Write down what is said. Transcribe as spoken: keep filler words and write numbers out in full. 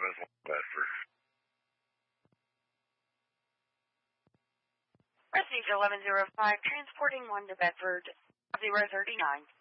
is one Bedford. Received eleven zero five, transporting one to Bedford, zero thirty-nine.